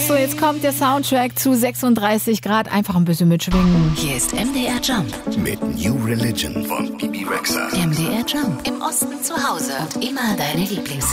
So, jetzt kommt der Soundtrack zu 36 Grad. Einfach ein bisschen mitschwingen. Hier ist MDR Jump mit New Religion von Bibi Rexha. MDR Jump. Im Osten zu Hause und immer deine Lieblingshits.